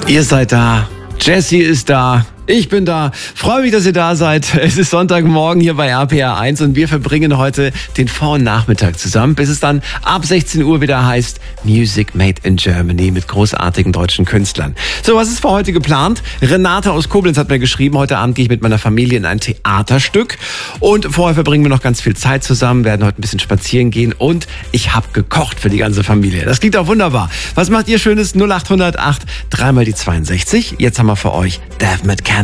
Ihr seid da, Jessie ist da, ich bin da. Freue mich, dass ihr da seid. Es ist Sonntagmorgen hier bei RPR 1 und wir verbringen heute den Vor- und Nachmittag zusammen, bis es dann ab 16 Uhr wieder heißt Music Made in Germany mit großartigen deutschen Künstlern. So, was ist für heute geplant? Renate aus Koblenz hat mir geschrieben, heute Abend gehe ich mit meiner Familie in ein Theaterstück und vorher verbringen wir noch ganz viel Zeit zusammen, werden heute ein bisschen spazieren gehen und ich habe gekocht für die ganze Familie. Das klingt auch wunderbar. Was macht ihr Schönes? 0800 8 3 mal die 62. Jetzt haben wir für euch Dave Metcalf.